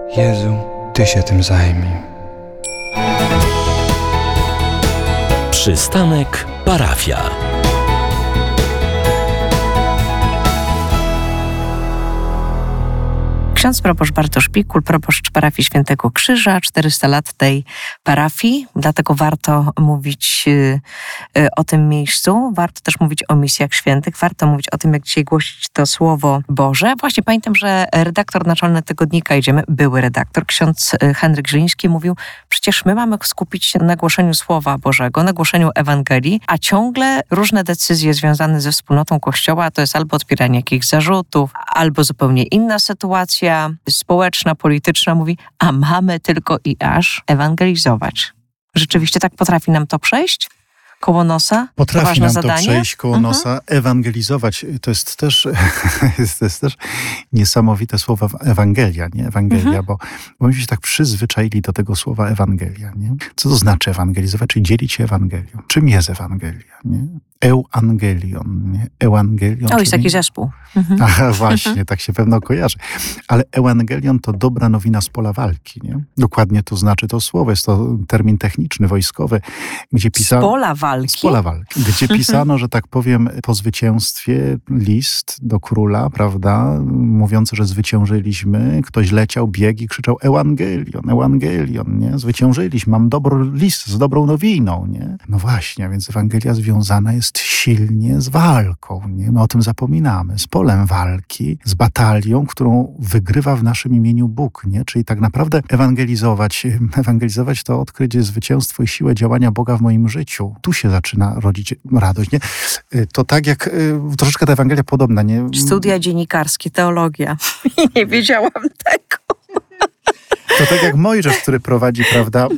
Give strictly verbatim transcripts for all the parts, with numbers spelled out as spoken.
Jezu, Ty się tym zajmij. Przystanek Parafia. Ksiądz proboszcz Bartosz Pikul, proboszcz parafii Świętego Krzyża, czterysta lat tej parafii, dlatego warto mówić y, y, o tym miejscu, warto też mówić o misjach świętych, warto mówić o tym, jak dzisiaj głosić to Słowo Boże. Właśnie pamiętam, że redaktor naczelny tygodnika Idziemy, były redaktor, ksiądz Henryk Zieliński mówił, przecież my mamy skupić się na głoszeniu Słowa Bożego, na głoszeniu Ewangelii, a ciągle różne decyzje związane ze wspólnotą Kościoła to jest albo odpieranie jakichś zarzutów, albo zupełnie inna sytuacja społeczna, polityczna, mówi, a mamy tylko i aż ewangelizować. Rzeczywiście tak potrafi nam to przejść? Koło nosa? Potrafi nam zadanie? to przejść koło mhm. nosa. Ewangelizować to jest też, to jest też niesamowite słowo Ewangelia, nie? Ewangelia, mhm. bo, bo myśmy się tak przyzwyczaili do tego słowa Ewangelia, nie? Co to znaczy ewangelizować? Czyli dzielić się Ewangelią. Czym jest Ewangelia, nie? Euangelion, nie? Ewangelion. O, jest taki zespół. Mhm. Aha, właśnie, tak się pewno kojarzy. Ale Ewangelion to dobra nowina z pola walki, nie? Dokładnie to znaczy to słowo. Jest to termin techniczny, wojskowy, gdzie pisano... Z pola walki? Z pola walki. Gdzie pisano, że tak powiem, po zwycięstwie list do króla, prawda? Mówiący, że zwyciężyliśmy. Ktoś leciał, biegł i krzyczał Ewangelion, Ewangelion, nie? Zwyciężyliśmy, mam dobry list z dobrą nowiną, nie? No właśnie, więc Ewangelia związana jest silnie z walką, nie? My o tym zapominamy. Z polem walki, z batalią, którą wygrywa w naszym imieniu Bóg, nie? Czyli tak naprawdę ewangelizować, ewangelizować to odkryć zwycięstwo i siłę działania Boga w moim życiu. Tu się zaczyna rodzić radość, nie? To tak jak troszeczkę ta Ewangelia podobna, nie? Studia dziennikarskie, teologia. Nie wiedziałam tego. To tak jak Mojżesz, który prowadzi, prawda,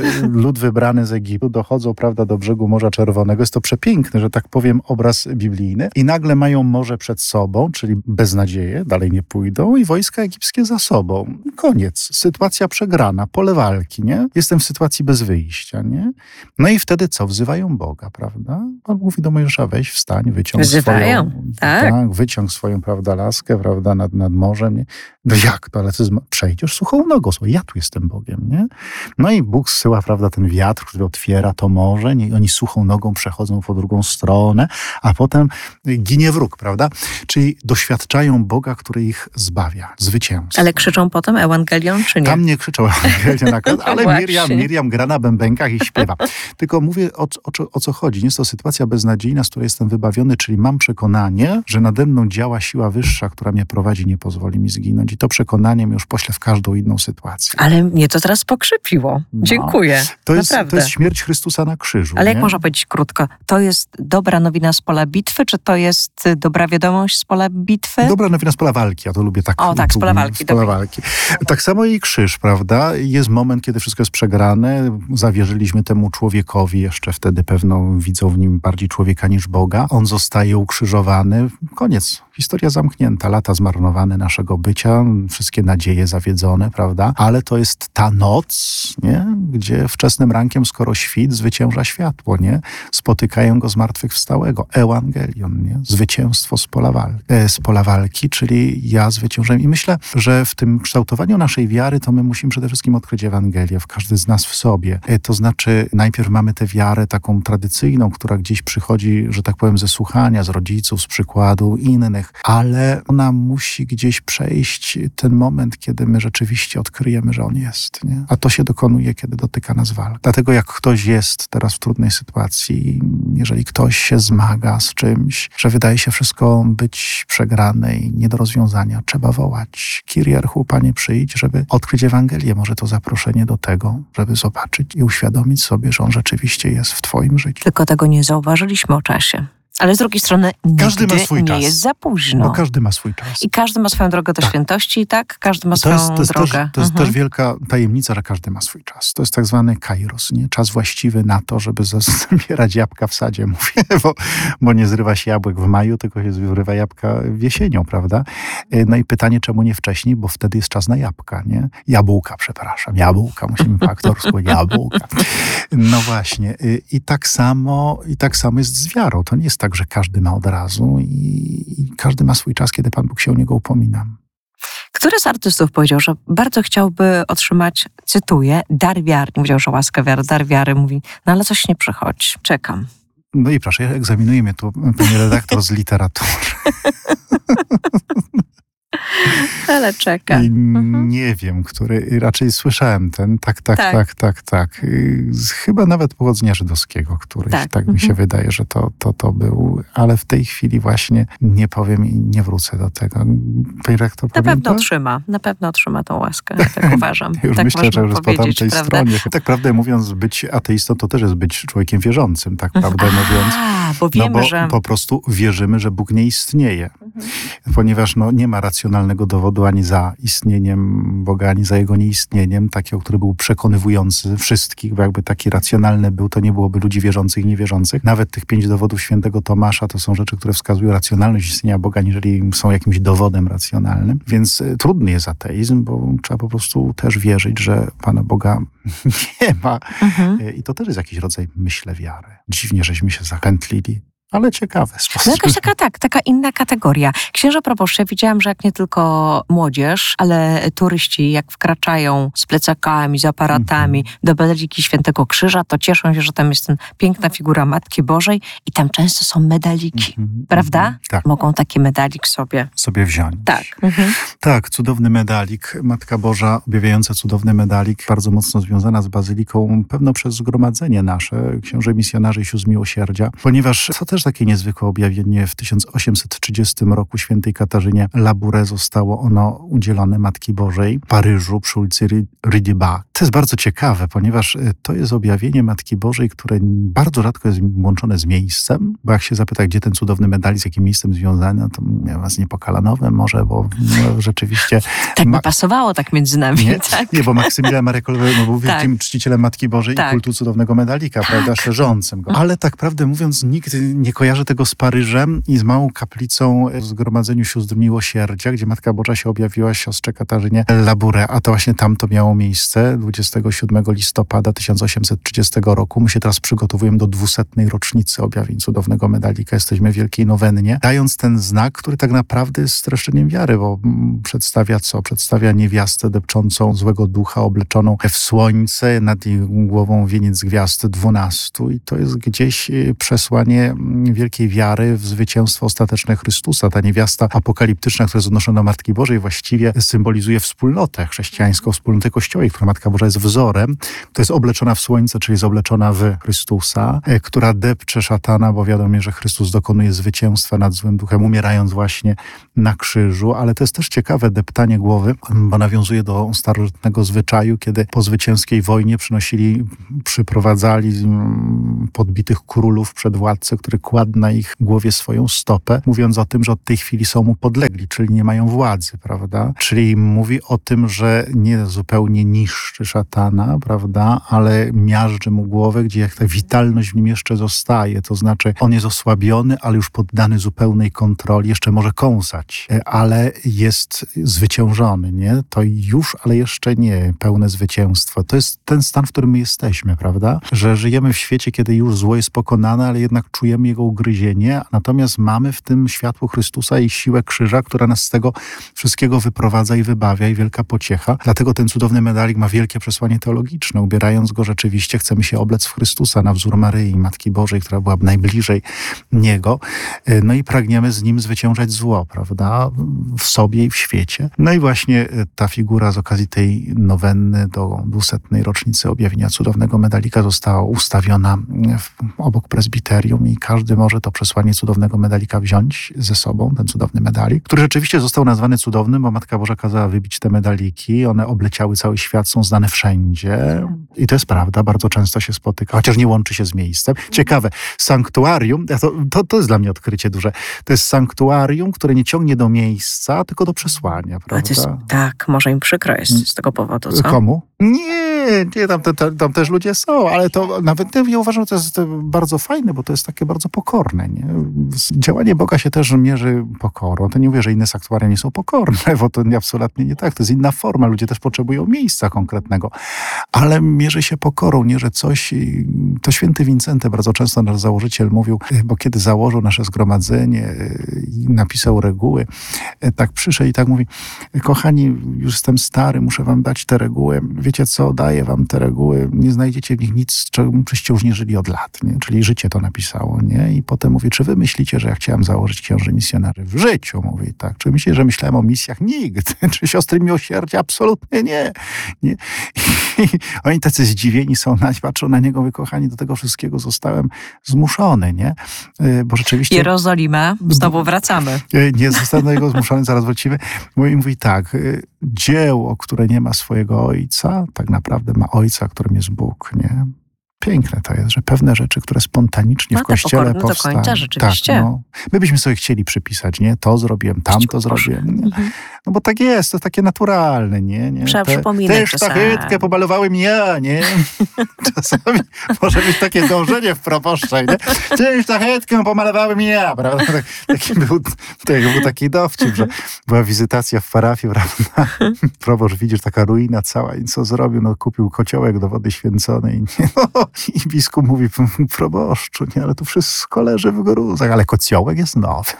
lud wybrany z Egiptu, dochodzą, prawda, do brzegu Morza Czerwonego. Jest to przepiękny, że tak powiem, obraz biblijny. I nagle mają morze przed sobą, czyli beznadzieję, dalej nie pójdą i wojska egipskie za sobą. Koniec. Sytuacja przegrana, pole walki, nie? Jestem w sytuacji bez wyjścia, nie? No i wtedy co? Wzywają Boga, prawda? On mówi do Mojżesza, weź, wstań, wyciąg Wzywają, swoją... tak. tak. Wyciąg swoją, prawda, laskę, prawda, nad, nad morzem, nie? No jak to? Ale ty przejdziesz suchą nogą. Słuchaj, ja tu jestem Bogiem, nie? No i Bóg zsyła, prawda, ten wiatr, który otwiera to morze, nie? I oni suchą nogą przechodzą po drugą stronę, a potem ginie wróg, prawda? Czyli doświadczają Boga, który ich zbawia, zwycięstwa. Ale krzyczą potem Ewangelion, czy nie? Tam nie krzyczą Ewangelion, akurat, ale Właśnie. Miriam, Miriam gra na bębenkach i śpiewa. Tylko mówię, o, o, o co chodzi. Nie jest to sytuacja beznadziejna, z której jestem wybawiony, czyli mam przekonanie, że nade mną działa siła wyższa, która mnie prowadzi, nie pozwoli mi zginąć. I to przekonanie mnie już pośle w każdą inną sytuację. Ale mnie to teraz pokrzepiło. No. Dziękuję. To jest, Naprawdę. to jest śmierć Chrystusa na krzyżu. Ale nie? jak można powiedzieć krótko, to jest dobra nowina z pola bitwy, czy to jest dobra wiadomość z pola bitwy? Dobra nowina z pola walki, ja to lubię tak. O tak, z pola walki. Z pola walki. Tak samo i krzyż, prawda? Jest moment, kiedy wszystko jest przegrane. Zawierzyliśmy temu człowiekowi, jeszcze wtedy pewno widzą w nim bardziej człowieka niż Boga. On zostaje ukrzyżowany. Koniec. Historia zamknięta. Lata zmarnowane naszego bycia. Wszystkie nadzieje zawiedzone, prawda? Ale to jest ta noc, nie? Gdzie wczesnym rankiem, skoro świt, zwycięża światło, nie? Spotykają go zmartwychwstałego. Ewangelion, nie? Zwycięstwo z pola walki, e, z pola walki, czyli ja zwyciężyłem. I myślę, że w tym kształtowaniu naszej wiary to my musimy przede wszystkim odkryć Ewangelię, w każdy z nas w sobie. E, to znaczy najpierw mamy tę wiarę taką tradycyjną, która gdzieś przychodzi, że tak powiem, ze słuchania, z rodziców, z przykładu innych, ale ona musi gdzieś przejść ten moment, kiedy my rzeczywiście odkryjemy, że On jest, nie? A to się dokonuje, kiedy dotyka nas walka. Dlatego jak ktoś jest teraz w trudnej sytuacji, jeżeli ktoś się zmaga z czymś, że wydaje się wszystko być przegrane i nie do rozwiązania, trzeba wołać: Kyrie Archu, Panie, przyjdź, żeby odkryć Ewangelię. Może to zaproszenie do tego, żeby zobaczyć i uświadomić sobie, że On rzeczywiście jest w Twoim życiu. Tylko tego nie zauważyliśmy o czasie. Ale z drugiej strony każdy nigdy ma swój nie czas. jest za późno. Bo każdy ma swój czas. I każdy ma swoją drogę do tak. świętości, tak? Każdy ma to swoją jest, to jest drogę. Też, to jest mhm. też wielka tajemnica, że każdy ma swój czas. To jest tak zwany kairos, nie? Czas właściwy na to, żeby zbierać jabłka w sadzie, mówię, bo, bo nie zrywa się jabłek w maju, tylko się zrywa jabłka jesienią, prawda? No i pytanie, czemu nie wcześniej? Bo wtedy jest czas na jabłka, nie? Jabłka, przepraszam, jabłka, musimy po aktorsku, jabłka. No właśnie. I tak samo, i tak samo jest z wiarą. To nie jest tak, że każdy ma od razu i, i każdy ma swój czas, kiedy Pan Bóg się o niego upomina. Który z artystów powiedział, że bardzo chciałby otrzymać, cytuję, dar wiary. Nie powiedział, że łaska wiary, dar wiary. Mówi, no ale coś nie przychodzi. Czekam. No i proszę, egzaminuje mnie tu pani redaktor z literatury. Ale czeka. I Mhm. nie wiem, który, raczej słyszałem ten, tak, tak, Tak. tak, tak, tak. Y, z- Chyba nawet pochodzenia żydowskiego, któryś, tak, Tak. mi się Mhm. wydaje, że to, to, to był, ale w tej chwili właśnie nie powiem i nie wrócę do tego. Pani rektor Na pewno pamięta? otrzyma, na pewno otrzyma tą łaskę, ja tak uważam. Już tak myślę, można że już po powiedzieć, tamtej prawda? stronie. Tak prawdę mówiąc, być ateistą to też jest być człowiekiem wierzącym, tak prawdę mówiąc. A, bo No wiemy, bo że... po prostu wierzymy, że Bóg nie istnieje. Mhm. Ponieważ no, nie ma racjonalnego dowodu ani za istnieniem Boga, ani za Jego nieistnieniem, takiego, który był przekonywujący wszystkich, bo jakby taki racjonalny był, to nie byłoby ludzi wierzących i niewierzących. Nawet tych pięć dowodów świętego Tomasza to są rzeczy, które wskazują racjonalność istnienia Boga, niżeli są jakimś dowodem racjonalnym. Więc y, trudny jest ateizm, bo trzeba po prostu też wierzyć, że Pana Boga nie ma. Mhm. Y, I to też jest jakiś rodzaj, myślę, wiary. Dziwnie, żeśmy się zachętlili. Ale ciekawe No sposób. jakaś taka, tak, taka inna kategoria. Księża proboszcze, widziałam, że jak nie tylko młodzież, ale turyści, jak wkraczają z plecakami, z aparatami Mhm. do Bazyliki Świętego Krzyża, to cieszą się, że tam jest ten piękna figura Matki Bożej i tam często są medaliki, Mhm, prawda? mhm. Tak, Mogą taki medalik sobie. sobie wziąć. Tak. Mhm. Tak, cudowny medalik. Matka Boża, objawiająca cudowny medalik, bardzo mocno związana z bazyliką, pewno przez zgromadzenie nasze, książę misjonarzy i sióstr miłosierdzia, ponieważ to też takie niezwykłe objawienie. W tysiąc osiemset trzydziestym roku świętej Katarzynie Labouré zostało ono udzielone Matki Bożej w Paryżu przy ulicy Ry- Rue du Bac. To jest bardzo ciekawe, ponieważ y, to jest objawienie Matki Bożej, które bardzo rzadko jest łączone z miejscem, bo jak się zapyta, gdzie ten cudowny medalik, z jakim miejscem związany, no to ja was niepokalanowe może, bo no, rzeczywiście... Tak Ma- by pasowało tak między nami, Nie, tak? nie, bo Maksymilian Marek Oliver no, był wielkim Tak. czcicielem Matki Bożej Tak. i kultu cudownego medalika, prawda, szerzącym go. Ale tak prawdę mówiąc, nikt nie kojarzy tego z Paryżem i z małą kaplicą w Zgromadzeniu Sióstr Miłosierdzia, gdzie Matka Boża się objawiła siostrze Katarzynie Labouré, a to właśnie tam to miało miejsce dwudziestego siódmego listopada tysiąc osiemset trzydziestego roku. My się teraz przygotowujemy do dwusetnej rocznicy objawień cudownego medalika. Jesteśmy w Wielkiej Nowennie, dając ten znak, który tak naprawdę jest streszczeniem wiary, bo mm, przedstawia co? Przedstawia niewiastę depczącą złego ducha, obleczoną w słońce, nad jej głową wieniec gwiazd dwunastu i to jest gdzieś y, przesłanie mm, wielkiej wiary w zwycięstwo ostateczne Chrystusa. Ta niewiasta apokaliptyczna, która jest odnoszona do Matki Bożej, właściwie symbolizuje wspólnotę chrześcijańską, wspólnotę Kościoła, i która Matka Boża jest wzorem. To jest obleczona w słońce, czyli jest obleczona w Chrystusa, e, która depcze szatana, bo wiadomo, że Chrystus dokonuje zwycięstwa nad złym duchem, umierając właśnie na krzyżu, ale to jest też ciekawe deptanie głowy, bo nawiązuje do starożytnego zwyczaju, kiedy po zwycięskiej wojnie przynosili, przyprowadzali mm, podbitych królów przed władcę, który kładł na ich głowie swoją stopę, mówiąc o tym, że od tej chwili są mu podlegli, czyli nie mają władzy, prawda? Czyli mówi o tym, że nie zupełnie niszczy szatana, prawda, ale miażdży mu głowę, gdzie jak ta witalność w nim jeszcze zostaje, to znaczy on jest osłabiony, ale już poddany zupełnej kontroli, jeszcze może kąsać, ale jest zwyciężony, nie? To już, ale jeszcze nie pełne zwycięstwo. To jest ten stan, w którym my jesteśmy, prawda? Że żyjemy w świecie, kiedy już zło jest pokonane, ale jednak czujemy jego ugryzienie, natomiast mamy w tym światło Chrystusa i siłę krzyża, która nas z tego wszystkiego wyprowadza i wybawia, i wielka pociecha. Dlatego ten cudowny medalik ma wielkie przesłanie teologiczne. Ubierając go rzeczywiście chcemy się oblec w Chrystusa na wzór Maryi, Matki Bożej, która była najbliżej Niego. No i pragniemy z Nim zwyciężać zło, prawda? W sobie i w świecie. No i właśnie ta figura z okazji tej nowenny do dwusetnej rocznicy objawienia cudownego medalika została ustawiona w, obok prezbiterium i każdy może to przesłanie cudownego medalika wziąć ze sobą, ten cudowny medalik, który rzeczywiście został nazwany cudownym, bo Matka Boża kazała wybić te medaliki. One obleciały cały świat, są znane wszędzie. I to jest prawda, bardzo często się spotyka, chociaż nie łączy się z miejscem. Ciekawe, sanktuarium, to, to, to jest dla mnie odkrycie duże, to jest sanktuarium, które nie ciągnie do miejsca, tylko do przesłania, A to jest, prawda? tak, może im przykro jest z tego powodu, co? Komu? Nie, Nie, nie tam, te, tam też ludzie są, ale to nawet ja uważam, że to jest bardzo fajne, bo to jest takie bardzo pokorne. Nie? Działanie Boga się też mierzy pokorą. To nie mówię, że inne sanktuaria nie są pokorne, bo to absolutnie nie tak. To jest inna forma. Ludzie też potrzebują miejsca konkretnego. Ale mierzy się pokorą, nie, że coś... To święty Wincenty bardzo często nasz założyciel mówił, bo kiedy założył nasze zgromadzenie i napisał reguły, tak przyszedł i tak mówi: kochani, już jestem stary, muszę wam dać te reguły. Wiecie co, daję wam te reguły, nie znajdziecie w nich nic, czego byście już nie żyli od lat, nie? Czyli życie to napisało, nie? I potem mówi: czy wy myślicie, że ja chciałem założyć księży misjonarzy? W życiu, mówi tak. Czy myślicie, że myślałem o misjach? Nigdy. Czy siostry miłosierdzia? Absolutnie nie. nie. I oni tacy zdziwieni są, patrzą na niego, mówią: kochani, do tego wszystkiego zostałem zmuszony, nie? Bo rzeczywiście... Jerozolima, znowu wracamy. Nie zostałem do niego zmuszony, zaraz wrócimy. Mówi, mówi tak: dzieło, które nie ma swojego ojca, tak naprawdę ma ojca, którym jest Bóg, nie? Piękne to jest, że pewne rzeczy, które spontanicznie no, w Kościele powstają. powstają. Do końca, rzeczywiście. Tak, no. My byśmy sobie chcieli przypisać, nie? To zrobiłem, tamto zrobiłem. Nie? No bo tak jest, to jest takie naturalne, nie? nie? Trzeba Te, przypominać Te czasami. sztachetkę pomalowałem ja, nie? Czasami może być takie dążenie w proboszczach, nie? Tę sztachetkę pomalowałem ja, prawda? Tak, taki był, tak, był taki dowcip, że była wizytacja w parafii, prawda? Proboszcz, widzisz, taka ruina cała i co zrobił? No kupił kociołek do wody święconej, nie? No, i biskup mówi: proboszczu, nie, ale tu wszystko leży w gruzach, ale kociołek jest nowy.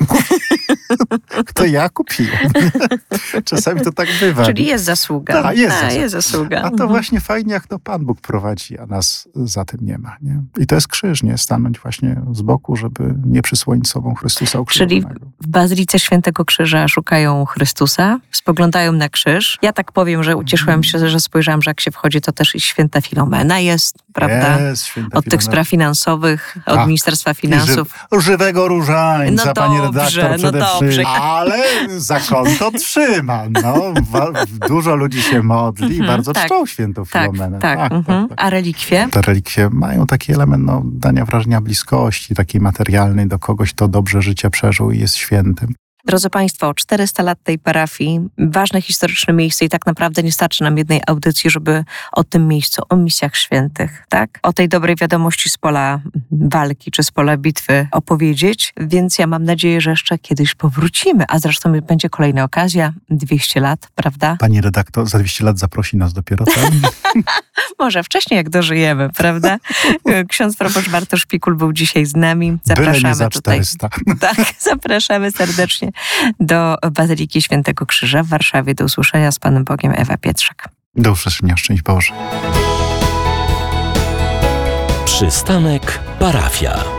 To ja kupiłem. Czasami to tak bywa. Czyli jest zasługa. Tak, jest, a, zasługa. jest zasługa. A to mhm. właśnie fajnie, jak to Pan Bóg prowadzi, a nas za tym nie ma. Nie? I to jest krzyż, nie? Stanąć właśnie z boku, żeby nie przysłonić sobą Chrystusa ukrzyżowanego. Czyli w Bazylice Świętego Krzyża szukają Chrystusa, spoglądają na krzyż. Ja tak powiem, że ucieszyłem się, że spojrzałam, że jak się wchodzi, to też i święta Filomena jest, prawda? Jest, święta od tych Filomena. spraw finansowych, od Tak. Ministerstwa Finansów. Ży, żywego różańca, No pani dobrze, redaktor, przede no dobrze. wszystkim. Ale za konto trzyma. No, wa- dużo ludzi się modli i bardzo tak, czczą świętą Tak, Filomenę. tak. tak, mhm. tak, tak. A relikwie? Te relikwie mają taki element no, dania wrażenia bliskości, takiej materialnej do kogoś, kto dobrze życie przeżył i jest świętym. Drodzy Państwo, czterysta lat tej parafii, ważne historyczne miejsce i tak naprawdę nie starczy nam jednej audycji, żeby o tym miejscu, o misjach świętych, tak? O tej dobrej wiadomości z pola walki czy z pola bitwy opowiedzieć, więc ja mam nadzieję, że jeszcze kiedyś powrócimy, a zresztą będzie kolejna okazja, dwieście lat, prawda? Pani redaktor za dwieście lat zaprosi nas dopiero, tak? Może wcześniej, jak dożyjemy, prawda? Ksiądz proboszcz Bartosz Pikul był dzisiaj z nami. Byle Zapraszamy nie za tutaj. czterysta. Tak, zapraszamy serdecznie do Bazyliki Świętego Krzyża w Warszawie. Do usłyszenia. Z Panem Bogiem, Ewa Pietrzak. Do usłyszenia, szczęść Boże. Przystanek Parafia.